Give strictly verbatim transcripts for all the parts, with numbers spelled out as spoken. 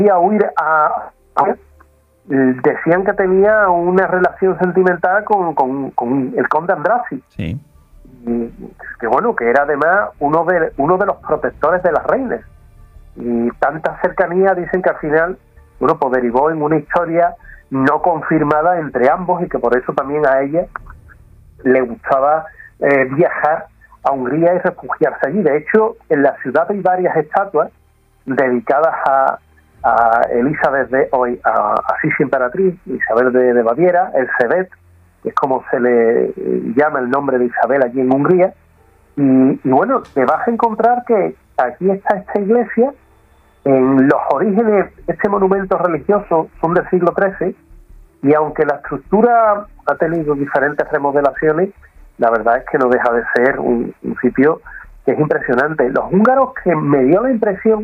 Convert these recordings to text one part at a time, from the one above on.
a huir a, a decían que tenía una relación sentimental con, con, con el conde Andrassy. Sí. Y que bueno, que era además uno de uno de los protectores de las reinas. Y tanta cercanía, dicen que al final, bueno, pues derivó en una historia no confirmada entre ambos, y que por eso también a ella le gustaba eh, viajar a Hungría y refugiarse allí. De hecho, en la ciudad hay varias estatuas dedicadas a, a Elizabeth de hoy, a Asís Emperatriz, Isabel de, de Baviera, el Sebet, que es como se le eh, llama el nombre de Isabel allí en Hungría. Y, y bueno, te vas a encontrar que aquí está esta iglesia. En los orígenes, este monumento religioso son del siglo trece, y aunque la estructura ha tenido diferentes remodelaciones, la verdad es que no deja de ser un, un sitio que es impresionante. Los húngaros, que me dio la impresión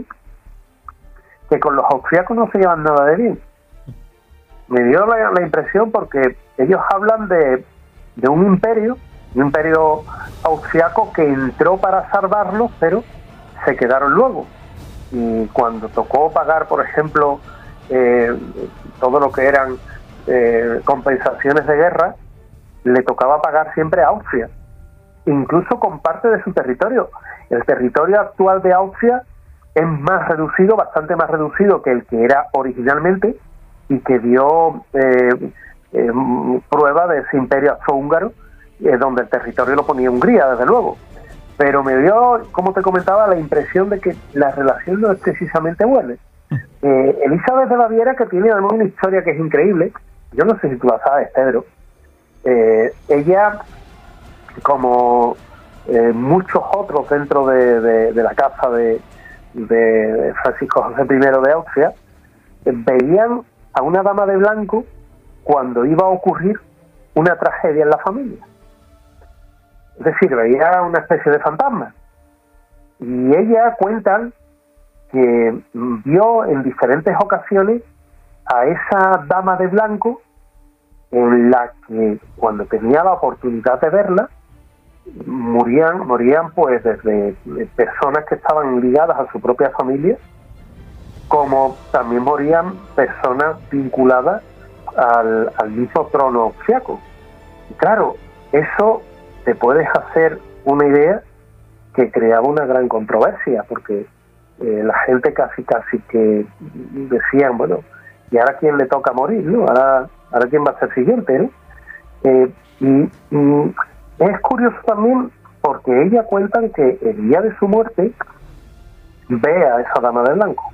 que con los austriacos no se llevan nada de bien. Me dio la, la impresión porque ellos hablan de, de un imperio, un imperio austriaco que entró para salvarlos, pero se quedaron luego. Y cuando tocó pagar, por ejemplo, eh, todo lo que eran eh, compensaciones de guerra, le tocaba pagar siempre a Austria, incluso con parte de su territorio. El territorio actual de Austria es más reducido, bastante más reducido que el que era originalmente, y que dio eh, eh, prueba de ese imperio austrohúngaro, eh, donde el territorio lo ponía Hungría, desde luego. Pero me dio, como te comentaba, la impresión de que la relación no es precisamente buena. Eh, Elizabeth de Baviera, que tiene además una historia que es increíble, yo no sé si tú la sabes, Pedro, eh, ella, como eh, muchos otros dentro de, de, de la casa de, de Francisco José primero de Austria, eh, veían a una dama de blanco cuando iba a ocurrir una tragedia en la familia. Es decir, veía una especie de fantasma. Y ella cuentan que vio en diferentes ocasiones a esa dama de blanco, en la que cuando tenía la oportunidad de verla, morían, morían pues desde personas que estaban ligadas a su propia familia, como también morían personas vinculadas al, al mismo trono austriaco. Y claro, eso te puedes hacer una idea que creaba una gran controversia, porque eh, la gente casi casi que decían, bueno, ¿y ahora quién le toca morir, no? Ahora, ahora quién va a ser siguiente, ¿no? Eh, y, y es curioso también porque ella cuenta que el día de su muerte ve a esa dama de blanco,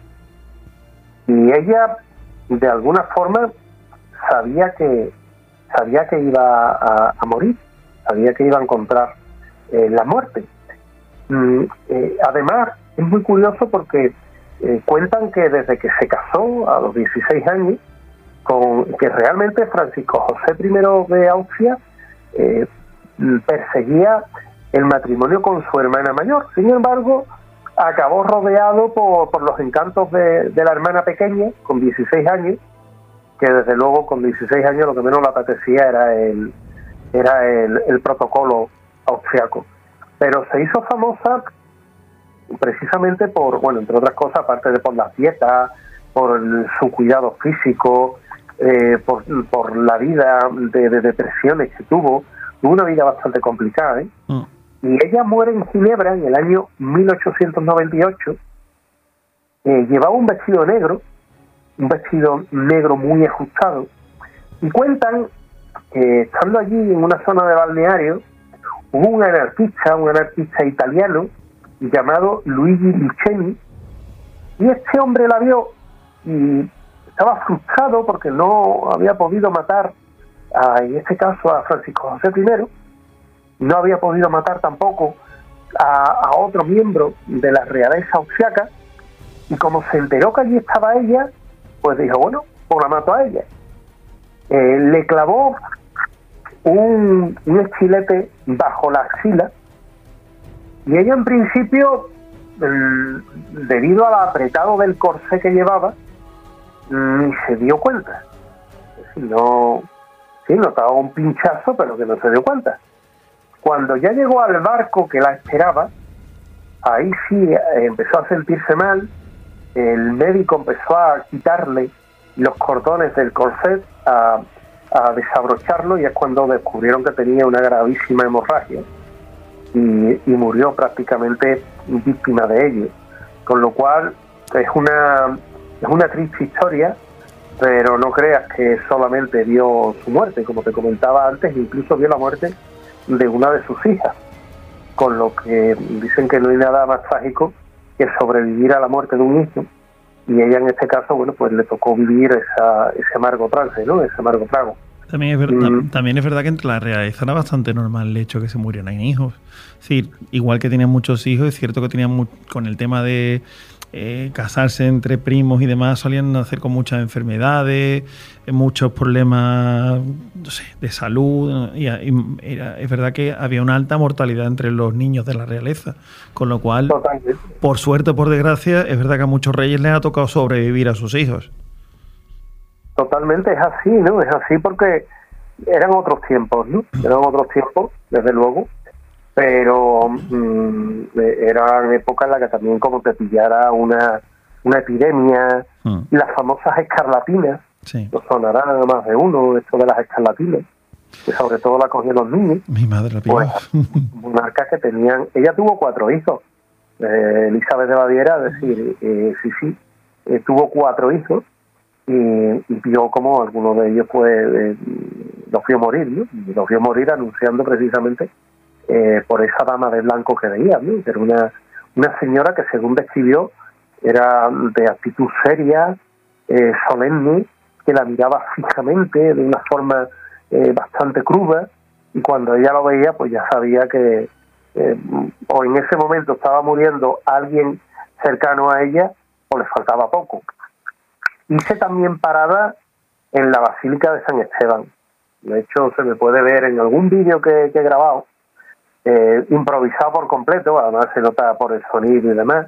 y ella de alguna forma sabía que sabía que iba a, a morir, sabía que iba a encontrar eh, la muerte. Mm, eh, además, es muy curioso porque eh, cuentan que desde que se casó a los dieciséis años, con que realmente Francisco José primero de Austria eh, perseguía el matrimonio con su hermana mayor. Sin embargo, acabó rodeado por, por los encantos de, de la hermana pequeña, con dieciséis años, que desde luego con dieciséis años lo que menos le apetecía era el era el, el protocolo austriaco. Pero se hizo famosa precisamente por, bueno, entre otras cosas, aparte de por las dietas, por el, su cuidado físico, eh, por, por la vida de, de depresiones que tuvo. Tuvo una vida bastante complicada, ¿eh? Mm. Y ella muere en Ginebra en el año mil ochocientos noventa y ocho. Eh, llevaba un vestido negro, un vestido negro muy ajustado, y cuentan que estando allí en una zona de balneario hubo un anarquista, un anarquista italiano llamado Luigi Liceni, y este hombre la vio y estaba frustrado porque no había podido matar a, en este caso a Francisco José primero, no había podido matar tampoco a, a otro miembro de la realeza austriaca, y como se enteró que allí estaba ella, pues dijo, bueno, pues la mato a ella. Eh, le clavó un, un estilete bajo la axila, y ella en principio, el, debido al apretado del corsé que llevaba, ni se dio cuenta. Es decir, no, sí, notaba un pinchazo, pero que no se dio cuenta. Cuando ya llegó al barco que la esperaba, ahí sí eh, empezó a sentirse mal, el médico empezó a quitarle los cordones del corset, a, a desabrocharlo, y es cuando descubrieron que tenía una gravísima hemorragia y, y murió prácticamente víctima de ello. Con lo cual es una, es una triste historia, pero no creas que solamente vio su muerte, como te comentaba antes, incluso vio la muerte de una de sus hijas, con lo que dicen que no hay nada más trágico que sobrevivir a la muerte de un hijo, y ella en este caso, bueno, pues le tocó vivir esa, ese amargo trance, ¿no? Ese amargo trago. También es, verdad, Mm. también es verdad que entre la realeza era bastante normal el hecho de que se murieran hijos. Es decir, igual que tenían muchos hijos, es cierto que tenían mu- con el tema de eh, casarse entre primos y demás, solían nacer con muchas enfermedades, eh, muchos problemas, no sé, de salud. Y, y era, es verdad que había una alta mortalidad entre los niños de la realeza, con lo cual, Totalmente. por suerte o por desgracia, es verdad que a muchos reyes les ha tocado sobrevivir a sus hijos. Totalmente es así, ¿no? Es así porque eran otros tiempos, ¿no? Eran otros tiempos, desde luego, pero mmm, eran épocas en las que también, como te pillara una, una epidemia, Mm. las famosas escarlatinas, Sí. nos sonará más de uno esto de las escarlatinas, que sobre todo la cogían los niños. Mi madre la pilló. Pues monarcas que tenían, ella tuvo cuatro hijos, eh, Elizabeth de Baviera, es decir, eh, sí, sí, eh, tuvo cuatro hijos, y, y vio como algunos de ellos pues eh, los vio morir, ¿no? Y los vio morir anunciando precisamente eh, por esa dama de blanco que veía, ¿no? Que era una, una señora que, según describió, era de actitud seria, eh, solemne, que la miraba fijamente de una forma eh, bastante cruda, y cuando ella lo veía pues ya sabía que eh, o en ese momento estaba muriendo alguien cercano a ella o le faltaba poco. Hice también parada en la Basílica de San Esteban. De hecho, se me puede ver en algún vídeo que, que he grabado, eh, improvisado por completo, además se nota por el sonido y demás,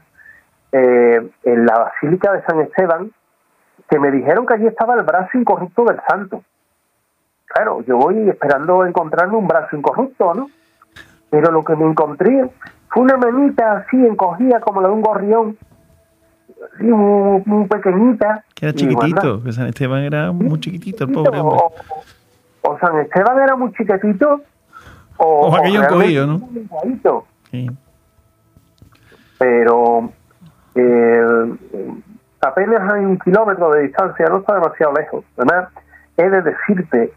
eh, en la Basílica de San Esteban, que me dijeron que allí estaba el brazo incorrupto del santo. Claro, yo voy esperando encontrarme un brazo incorrupto, ¿no? Pero lo que me encontré fue una manita así encogida como la de un gorrión, así muy, muy pequeñita. Que era Y chiquitito, bueno, que San Esteban era muy chiquitito, el pobre hombre. o, o San Esteban era muy chiquitito, o, O aquello realmente encogido, ¿no? muy delgadito. Sí. Pero eh, apenas hay un kilómetro de distancia, no está demasiado lejos. Además, he de decirte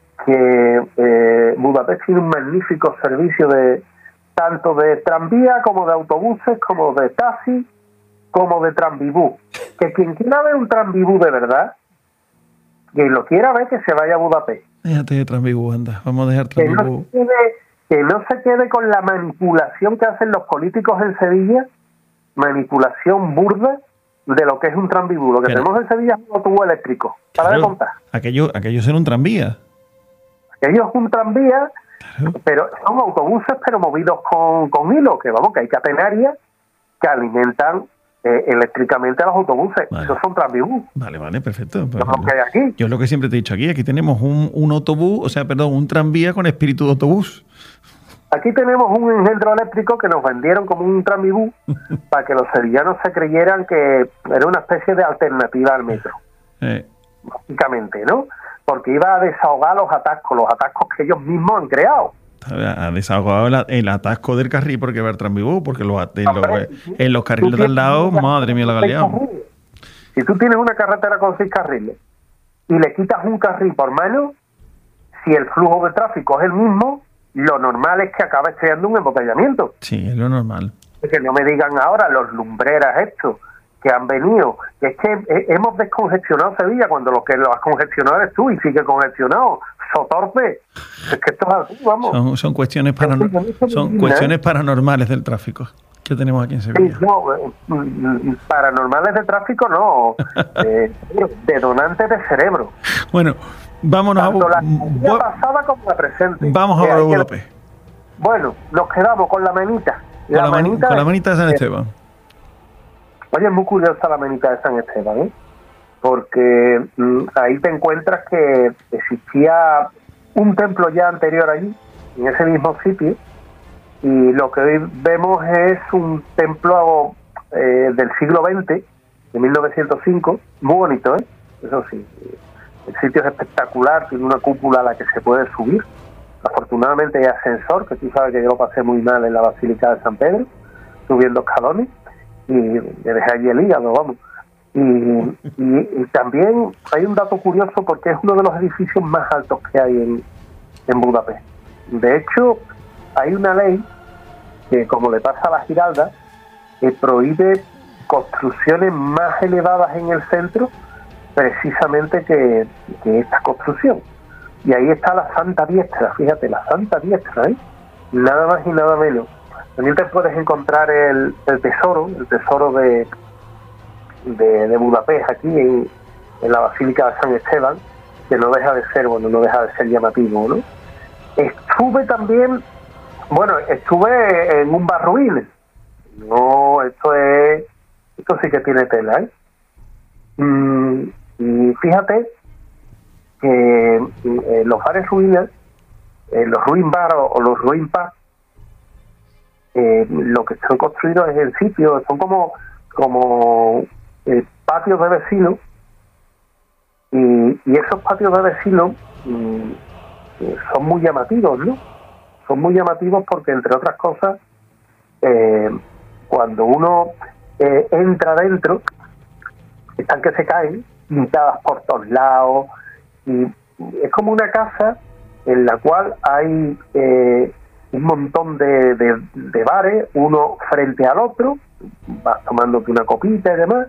que eh, Budapest tiene un magnífico servicio de tanto de tranvía como de autobuses, como de taxi, como de tranvibú. Que quien quiera ver un tranvibú de verdad, quien lo quiera ver, que se vaya a Budapest. Déjate de Transvibu, anda. Vamos a dejar Que no, Transvibu. se quede, que no se quede con la manipulación que hacen los políticos en Sevilla, manipulación burda de lo que es un tranvibú. Lo que Pero- tenemos en Sevilla es un autobús eléctrico. Para de Claro, contar. aquello, aquello era un tranvía. Ellos es un tranvía, Claro. pero son autobuses pero movidos con, con hilo, que vamos, que hay catenarias que alimentan eh, eléctricamente a los autobuses. Vale. Esos son tranvibús. Vale, vale, perfecto. No es lo que hay aquí. Yo es lo que siempre te he dicho aquí, aquí tenemos un, un autobús, o sea, perdón, un tranvía con espíritu de autobús. Aquí tenemos un engendro eléctrico que nos vendieron como un tranvibú para que los sevillanos se creyeran que era una especie de alternativa al metro, Eh, básicamente, ¿no? Porque iba a desahogar los atascos, los atascos que ellos mismos han creado. ha desahogado el, el atasco del carril porque va el tranvibú, porque los, en, los, Hombre, en los carriles de al lado, madre mía, la galeamos. Si tú tienes una carretera con seis carriles y le quitas un carril por mano, si el flujo de tráfico es el mismo, lo normal es que acabes creando un embotellamiento. Sí, es lo normal. Que no me digan ahora los lumbreras estos que han venido, que es que eh, hemos descongestionado Sevilla cuando lo que lo has congestionado eres tú y sigue congestionado. Sotorpe, es que esto es así, vamos. Son, son cuestiones paranor- son cuestiones paranormales del tráfico que tenemos aquí en Sí, Sevilla. no, eh, mm, paranormales de tráfico no, eh, de donantes de cerebro. Bueno, vámonos a Tanto la Bu- día pasada como la presente. vamos Que a hay que- Budapest. Bueno, nos quedamos con la manita. Con la, mani- con la manita de San eh, Esteban. Oye, es muy curiosa la manita de San Esteban, ¿eh? Porque mm, ahí te encuentras que existía un templo ya anterior allí, en ese mismo sitio, y lo que hoy vemos es un templo eh, del siglo veinte, de mil novecientos cinco, muy bonito, ¿eh? Eso sí, el sitio es espectacular, tiene una cúpula a la que se puede subir. Afortunadamente hay ascensor, que tú sabes que yo lo pasé muy mal en la Basílica de San Pedro, subiendo escalones, y me dejé allí el hígado, vamos. Y, y, y también hay un dato curioso porque es uno de los edificios más altos que hay en, en Budapest. De hecho, hay una ley que, como le pasa a la Giralda, que prohíbe construcciones más elevadas en el centro, precisamente que, que esta construcción. Y ahí está la Santa Diestra, fíjate, la Santa Diestra, ¿eh? Nada más y nada menos. También te puedes encontrar el, el tesoro, el tesoro de, de, de Budapest, aquí en, en la Basílica de San Esteban, que no deja de ser, bueno, no deja de ser llamativo, ¿no? Estuve también, bueno, estuve en un bar ruines. No, esto es, esto sí que tiene tela, ¿eh? Mm, y fíjate que eh, los bares ruinas, eh, los ruin bar o, o los ruin pub, eh, lo que están construidos es el sitio, son como como eh, patios de vecinos, y, y esos patios de vecinos mm, son muy llamativos, ¿no? Son muy llamativos porque, entre otras cosas, eh, cuando uno eh, entra dentro, están que se caen, pintadas por todos lados, y es como una casa en la cual hay eh, un montón de, de, de bares, uno frente al otro, vas tomándote una copita y demás,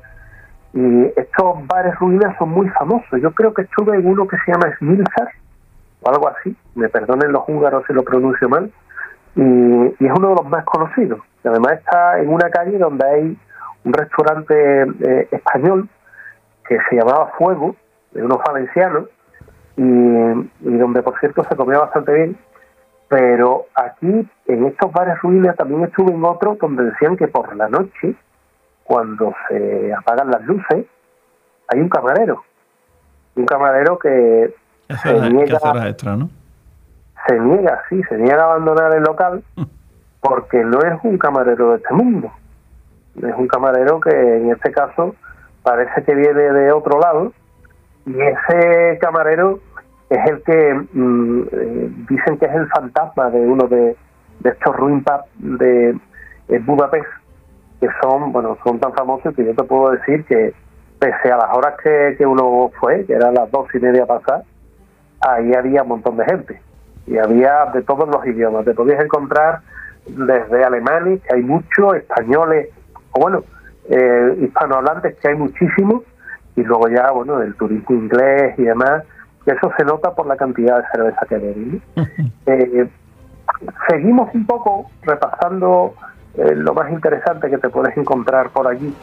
y estos bares ruinas son muy famosos. Yo creo que estuve en uno que se llama Smilsar, o algo así, me perdonen los húngaros si lo pronuncio mal, y, y es uno de los más conocidos. Y además está en una calle donde hay un restaurante eh, español que se llamaba Fuego, de unos valencianos, y, y donde, por cierto, se comía bastante bien. Pero aquí, en estos bares ruinas, también estuve en otro donde decían que por la noche, cuando se apagan las luces, hay un camarero. Un camarero que Eso se es, niega, que hace horas extra, ¿no? se niega, sí, se niega a abandonar el local porque no es un camarero de este mundo. Es un camarero que, en este caso, parece que viene de otro lado, y ese camarero es el que mmm, eh, dicen que es el fantasma de uno de, de estos ruin pubs de, de Budapest, que son, bueno, son tan famosos que yo te puedo decir que, pese a las horas que, que uno fue, que eran las dos y media pasadas, ahí había un montón de gente, y había de todos los idiomas. Te podías encontrar desde alemanes, que hay muchos, españoles, o bueno, eh, hispanohablantes, que hay muchísimos, y luego ya, bueno, el turismo inglés y demás, que eso se nota por la cantidad de cerveza que beben, ¿no? eh, seguimos un poco repasando eh, lo más interesante que te puedes encontrar por allí.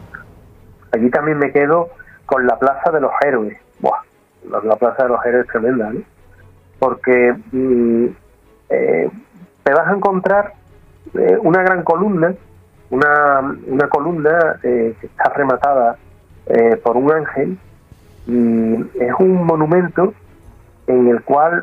Allí también me quedo con la Plaza de los Héroes. Buah, la, la Plaza de los Héroes es tremenda, ¿no? Porque mm, eh, te vas a encontrar eh, una gran columna, una, una columna eh, que está rematada eh, por un ángel, y es un monumento en el cual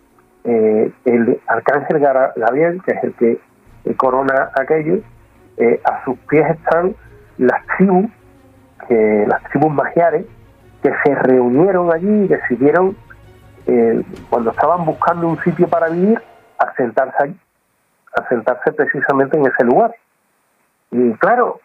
eh, el arcángel Gabriel, que es el que eh, corona aquello, eh, a sus pies están las tribus, que, las tribus magiares, que se reunieron allí y decidieron, eh, cuando estaban buscando un sitio para vivir, asentarse allí, asentarse precisamente en ese lugar. Y claro,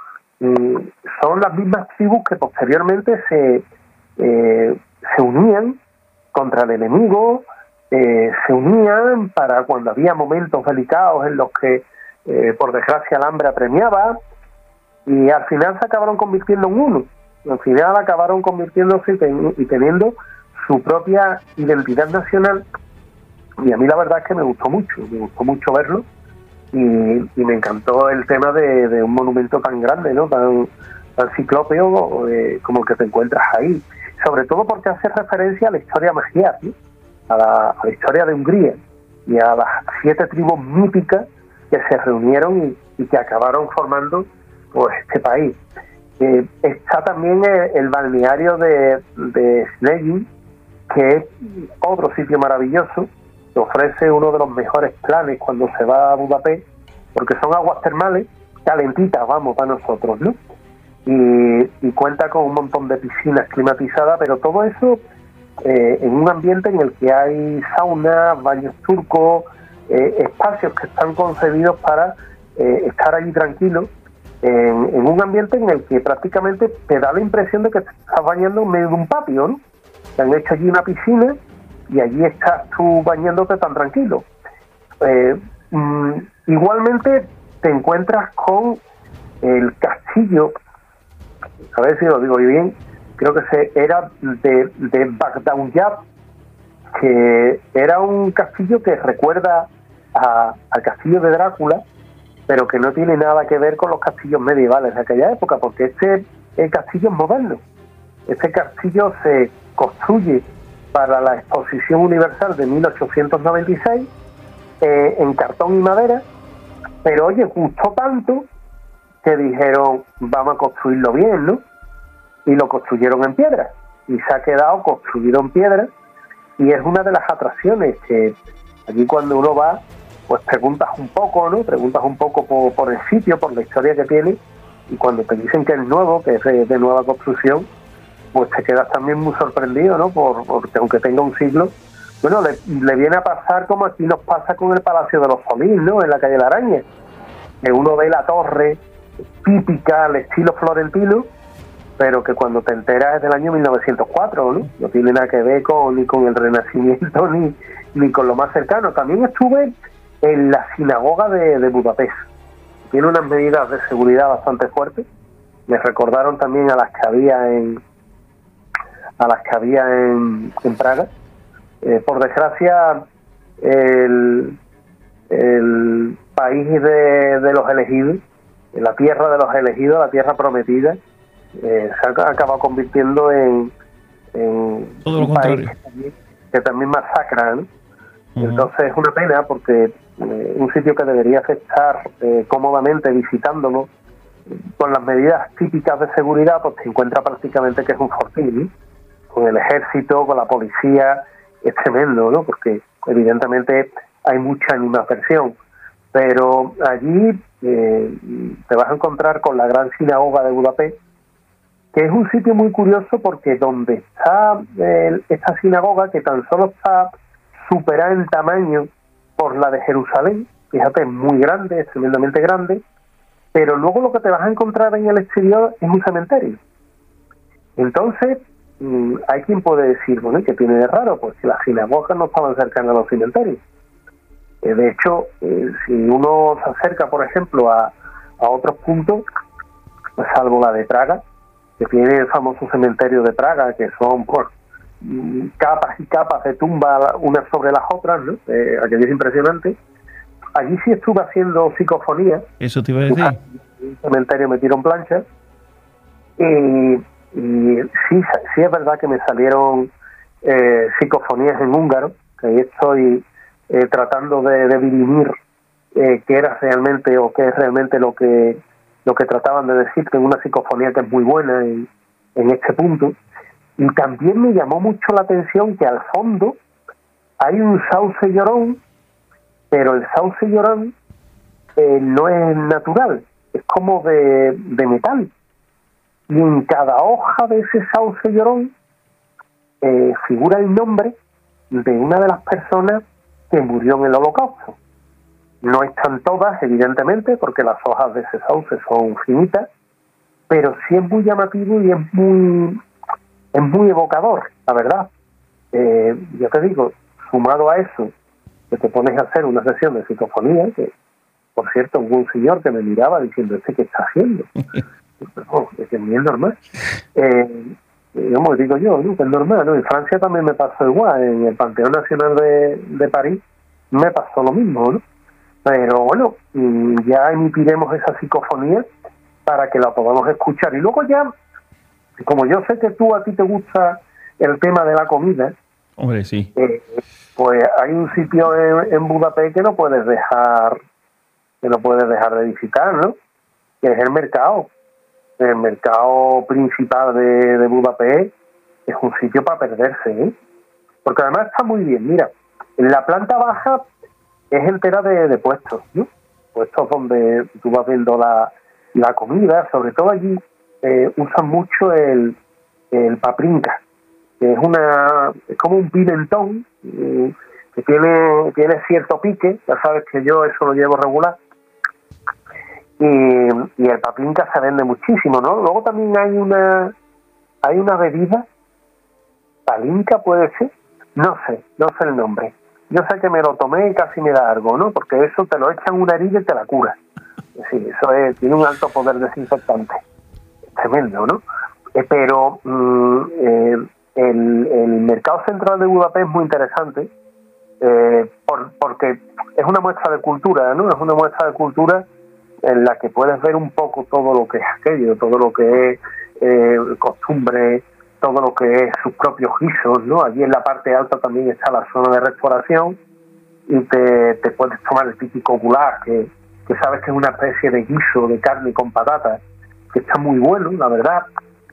son las mismas tribus que posteriormente se eh, se unían contra el enemigo, eh, se unían para cuando había momentos delicados en los que eh, por desgracia el hambre apremiaba, y al final se acabaron convirtiendo en uno. Al final acabaron convirtiéndose y, ten, y teniendo su propia identidad nacional, y a mí la verdad es que me gustó mucho, me gustó mucho verlo. Y, y me encantó el tema de, de un monumento tan grande, ¿no? Tan, tan ciclópeo eh, como el que te encuentras ahí. Sobre todo porque hace referencia a la historia magiar, ¿no? A la, a la historia de Hungría y a las siete tribus míticas que se reunieron y, y que acabaron formando, pues, este país. Eh, está también el, el balneario de, de Snejin, que es otro sitio maravilloso, que ofrece uno de los mejores planes cuando se va a Budapest, porque son aguas termales calentitas, vamos, para nosotros, ¿no? y, y cuenta con un montón de piscinas climatizadas, pero todo eso eh, en un ambiente en el que hay saunas, baños turcos, eh, espacios que están concebidos para eh, estar allí tranquilos, en, en un ambiente en el que prácticamente te da la impresión de que te estás bañando en medio de un patio, ¿no? Te han hecho allí una piscina y allí estás tú bañándote tan tranquilo. Eh, mm, igualmente te encuentras con el castillo, a ver si lo digo bien, creo que se, era de, de Bagdauyab, que era un castillo que recuerda a, al castillo de Drácula, pero que no tiene nada que ver con los castillos medievales de aquella época, porque este el castillo es moderno. Este castillo se construye para la Exposición Universal de mil ochocientos noventa y seis eh, en cartón y madera, pero oye, gustó tanto que dijeron, vamos a construirlo bien, ¿no? Y lo construyeron en piedra, y se ha quedado construido en piedra, y es una de las atracciones que allí cuando uno va, pues preguntas un poco, ¿no? Preguntas un poco por, por el sitio, por la historia que tiene, y cuando te dicen que es nuevo, que es de, de nueva construcción, pues te quedas también muy sorprendido, ¿no? Por, porque aunque tenga un siglo, bueno, le, le viene a pasar como aquí nos pasa con el Palacio de los Solís, ¿no? En la calle La Araña, que uno ve la torre típica al estilo florentino, pero que cuando te enteras es del año mil novecientos cuatro, ¿no? No tiene nada que ver con, ni con el Renacimiento ni, ni con lo más cercano. También estuve en la sinagoga de, de Budapest. Tiene unas medidas de seguridad bastante fuertes. Me recordaron también a las que había en a las que había en, en Praga. Eh, por desgracia, el, el país de, de los elegidos, la tierra de los elegidos, la tierra prometida, eh, se ha acabado convirtiendo en, en todo lo un país contrario, que también, que también masacra, ¿no? Uh-huh. Entonces es una pena porque eh, un sitio que debería estar eh, cómodamente visitándolo con las medidas típicas de seguridad, pues se encuentra prácticamente que es un fortín, ¿no? Con el ejército, con la policía, es tremendo, ¿no? Porque evidentemente hay mucha animadversión, pero allí eh, te vas a encontrar con la gran sinagoga de Budapest, que es un sitio muy curioso porque donde está eh, esta sinagoga, que tan solo está superada en tamaño por la de Jerusalén, fíjate, es muy grande, es tremendamente grande, pero luego lo que te vas a encontrar en el exterior es un cementerio. Entonces, mmm, hay quien puede decir, bueno, ¿qué tiene de raro? Pues que las sinagogas no estaban cercanas a los cementerios. Eh, de hecho, eh, si uno se acerca, por ejemplo, a, a otros puntos, pues, salvo la de Praga, que tiene el famoso cementerio de Praga, que son por mmm, capas y capas de tumba unas sobre las otras, ¿no? Eh, aquello es impresionante. Allí sí estuve haciendo psicofonía. Eso te iba a decir. En un cementerio me tiraron planchas. Y, y sí, sí es verdad que me salieron eh, psicofonías en húngaro, que ahí estoy eh, tratando de, de dirimir eh, qué era realmente o qué es realmente lo que lo que trataban de decir. Tengo una psicofonía que es muy buena en, en este punto. Y también me llamó mucho la atención que al fondo hay un sauce llorón, pero el sauce llorón eh, no es natural, es como de, de metal. Y en cada hoja de ese sauce llorón eh, figura el nombre de una de las personas que murió en el Holocausto. No están todas, evidentemente, porque las hojas de ese sauce son finitas, pero sí es muy llamativo y es muy, es muy evocador, la verdad. Eh, yo te digo, sumado a eso, que te pones a hacer una sesión de psicofonía, que, por cierto, hubo un señor que me miraba diciendo, ¿este qué está haciendo? No, es que ni es normal. Eh, como digo yo, ¿no? Que es normal, ¿no? En Francia también me pasó igual, en el Panteón Nacional de, de París me pasó lo mismo, ¿no? Pero bueno, ya emitiremos esa psicofonía para que la podamos escuchar. Y luego ya, como yo sé que tú a ti te gusta el tema de la comida, hombre, sí, eh, pues hay un sitio en, en Budapest que no puedes dejar que no puedes dejar de visitar, ¿no? Que es el mercado. El mercado principal de, de Budapest es un sitio para perderse, ¿eh? Porque además está muy bien. Mira, en la planta baja es entera de, de puestos, ¿no? Puestos donde tú vas viendo la, la comida, sobre todo allí eh, usan mucho el, el paprinka, que es una es como un pimentón eh, que tiene tiene cierto pique. Ya sabes que yo eso lo llevo regular. Y, y el paprinka se vende muchísimo, ¿no? Luego también hay una hay una bebida, palinka puede ser, no sé, no sé el nombre. Yo sé que me lo tomé y casi me da algo, ¿no? Porque eso te lo echan en una herida y te la cura. Sí, eso es, tiene un alto poder desinfectante. Tremendo, ¿no? Eh, pero mm, eh, el, el mercado central de Budapest es muy interesante eh, por, porque es una muestra de cultura, ¿no? Es una muestra de cultura en la que puedes ver un poco todo lo que es aquello, todo lo que es eh, costumbre, todo lo que es sus propios guisos, ¿no? Allí en la parte alta también está la zona de restauración y te, te puedes tomar el típico goulash, que, que sabes que es una especie de guiso de carne con patatas, que está muy bueno, la verdad.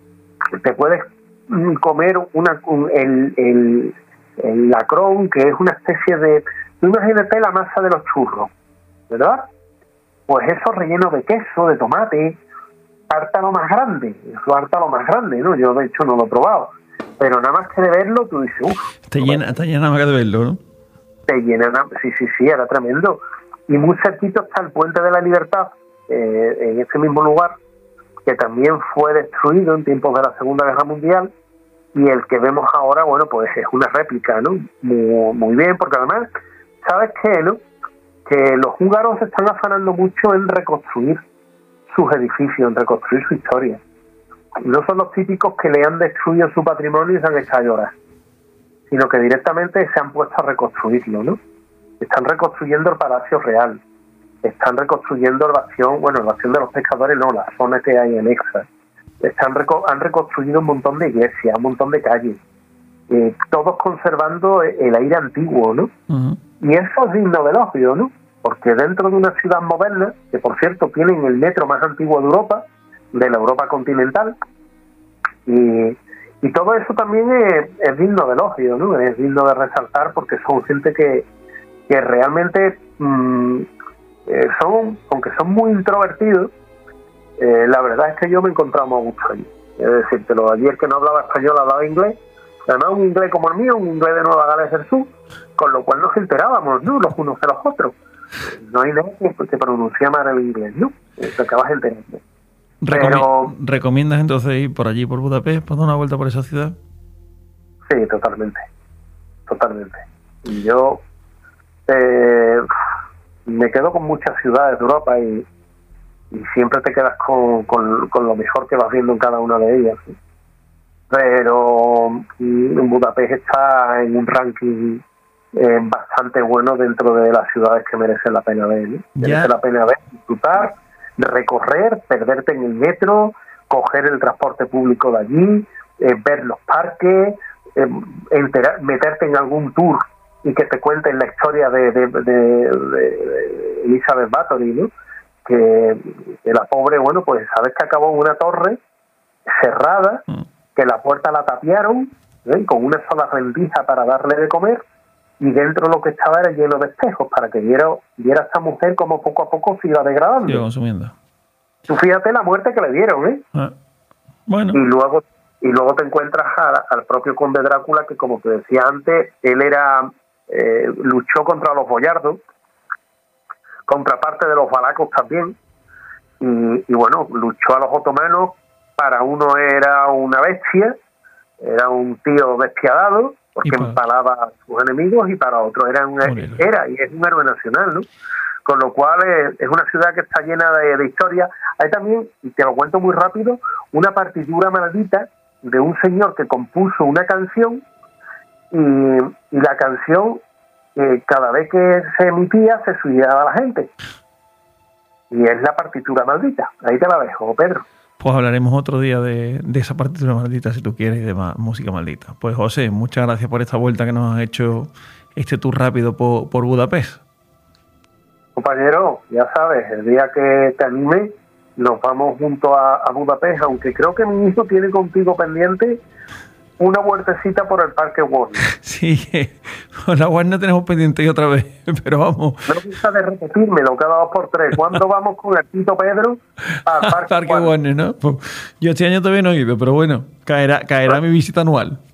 Te puedes comer una un, el, el, el lacrón, que es una especie de... Imagínate la masa de los churros, ¿verdad? Pues eso relleno de queso, de tomate, ártalo más grande, eso ártalo más grande, ¿no? Yo de hecho no lo he probado, pero nada más que de verlo tú dices, uff. Te llena, te llena más que de verlo, ¿no? Te llena, sí, sí, sí, era tremendo. Y muy cerquito está el Puente de la Libertad, eh, en ese mismo lugar, que también fue destruido en tiempos de la Segunda Guerra Mundial, y el que vemos ahora, bueno, pues es una réplica, ¿no? Muy, muy bien, porque además, ¿sabes qué, no? Que los húngaros se están afanando mucho en reconstruir sus edificios, en reconstruir su historia. No son los típicos que le han destruido su patrimonio y se han echado a llorar, sino que directamente se han puesto a reconstruirlo, ¿no? Están reconstruyendo el Palacio Real, están reconstruyendo el bastión, bueno, el bastión de los pescadores no, la zona que hay anexa. Están reco- han reconstruido un montón de iglesias, un montón de calles, eh, todos conservando el aire antiguo, ¿no? Uh-huh. Y eso es digno de elogio, ¿no? Porque dentro de una ciudad moderna, que por cierto tienen el metro más antiguo de Europa, de la Europa continental, y, y todo eso también es, es digno de elogio, ¿no? Es digno de resaltar porque son gente que, que realmente mmm, eh, son, aunque son muy introvertidos, eh, la verdad es que yo me encontraba a gusto allí. Es decírtelo, ayer que no hablaba español hablaba inglés, además un inglés como el mío, un inglés de Nueva Gales del Sur, con lo cual nos enterábamos, ¿no? Los unos de los otros. No hay nada que se pronuncia mal el inglés, ¿no? Te acabas enterando. Recomi- Pero, ¿Recomiendas entonces ir por allí, por Budapest, para dar una vuelta por esa ciudad? Sí, totalmente. Totalmente. Y yo eh, me quedo con muchas ciudades de Europa y, y siempre te quedas con, con, con lo mejor que vas viendo en cada una de ellas, ¿sí? Pero en Budapest está en un ranking eh, bastante bueno dentro de las ciudades que merecen la pena ver, ¿no? Merece la pena ver, disfrutar, recorrer, perderte en el metro, coger el transporte público de allí, eh, ver los parques, eh, enterar, meterte en algún tour y que te cuenten la historia de, de, de, de, de Elizabeth Bathory, ¿no? Que, que la pobre, bueno, pues sabes que acabó en una torre cerrada, mm. que la puerta la tapiaron, ¿eh? Con una sola rendija para darle de comer, y dentro lo que estaba era lleno de espejos para que viera, viera a esta mujer como poco a poco se iba degradando. Iba consumiendo. Tú fíjate la muerte que le dieron, ¿eh? Ah, bueno. Y luego y luego te encuentras a, al propio conde Drácula, que como te decía antes, él era eh, luchó contra los boyardos, contra parte de los valacos también, y, y bueno, luchó a los otomanos. Para uno era una bestia, era un tío despiadado, porque para... empalaba a sus enemigos, y para otro era, un, era y es un héroe nacional, ¿no? Con lo cual es, es una ciudad que está llena de, de historia. Hay también, y te lo cuento muy rápido, una partitura maldita de un señor que compuso una canción, y, y la canción, eh, cada vez que se emitía, se suicidaba a la gente. Y es la partitura maldita. Ahí te la dejo, Pedro. Pues hablaremos otro día de, de esa partitura maldita, si tú quieres, y de más música maldita. Pues José, muchas gracias por esta vuelta que nos has hecho, este tour rápido por, por Budapest. Compañero, ya sabes, el día que te anime, nos vamos junto a, a Budapest, aunque creo que mi hijo tiene contigo pendiente una vueltecita por el Parque Warner. Sí, con la Warner tenemos pendiente y otra vez, pero vamos. No me gusta de repetírmelo cada dos por tres. ¿Cuándo vamos con el Tito Pedro al Parque, Parque Warner? Warner, ¿no? Pues yo este año todavía no he ido, pero bueno, caerá, caerá mi visita anual.